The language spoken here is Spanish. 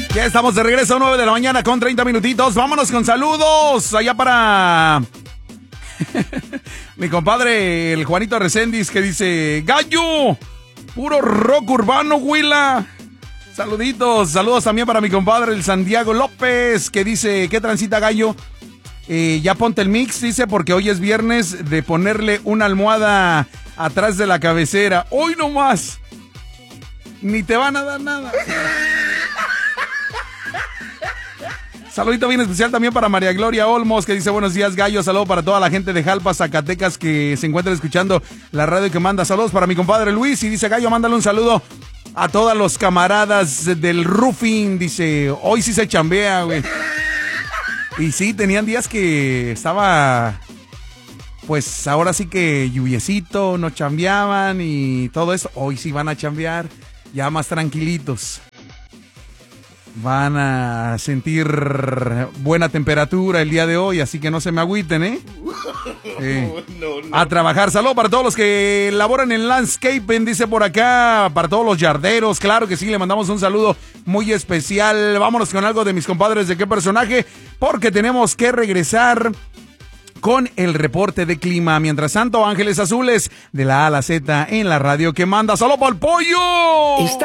Ya estamos de regreso a 9 de la mañana con 30 minutitos. Vámonos con saludos allá para mi compadre, el Juanito Reséndiz, que dice: Gallo, puro rock urbano, Huila. Saluditos, saludos también para mi compadre, el Santiago López, que dice: ¿qué transita, Gallo? Ya ponte el mix, dice, porque hoy es viernes de ponerle una almohada atrás de la cabecera. Hoy nomás. Ni te van a dar nada. Saludito bien especial también para María Gloria Olmos, que dice: buenos días, Gallo. Saludo para toda la gente de Jalpa, Zacatecas, que se encuentra escuchando la radio y que manda saludos para mi compadre Luis. Y dice: Gallo, mándale un saludo a todos los camaradas del roofing. Dice: hoy sí se chambea, güey. Y sí, tenían días que estaba, pues ahora sí que lluviecito, no chambeaban y todo eso. Hoy sí van a chambear, ya más tranquilitos. Van a sentir buena temperatura el día de hoy, así que no se me agüiten, ¿eh? No. A trabajar. Saludos para todos los que laboran en landscaping, dice por acá, para todos los yarderos, claro que sí, le mandamos un saludo muy especial. Vámonos con algo de mis compadres de Qué Personaje, porque tenemos que regresar con el reporte de clima. Mientras tanto, Ángeles Azules, de la A a la Z en la radio que manda. ¡Saludos para el pollo!